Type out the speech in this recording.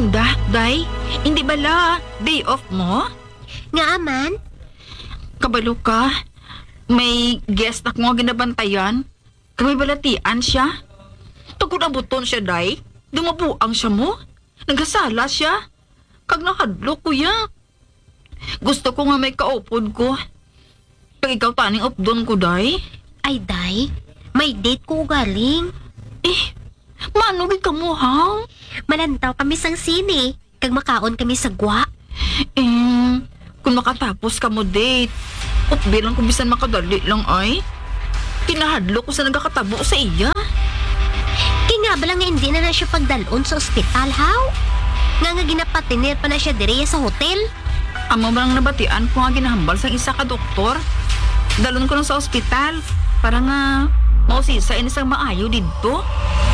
Anda, day, hindi bala, day off mo? Nga aman? Kabalo ka, may guest ako nga ginabantayan. Kami balatian siya. Tagod ang buton siya, day. Dumabuang siya mo. Nagasala siya. Kag nakadlo, kuya. Gusto ko nga may kaupod ko. Pag ikaw taning updon ko, day. Ay, day, may date ko galing. Manugid ka mo, ha? Malantaw kami sang sine. Kag makaon kami sa gwa. Kung makatapos ka mo date, upbilang kung bisan makadali lang ay. Kinahadlo ko sa nagkakatabo sa iya. Kaya nga ba lang nga hindi na siya pagdalon sa ospital, how? Nga ginapatinir pa na siya direya sa hotel. Amo ba lang nabatian ko nga ginahambal sa isa ka doktor. Dalon ko lang sa ospital para nga mausisa inisang maayo dito.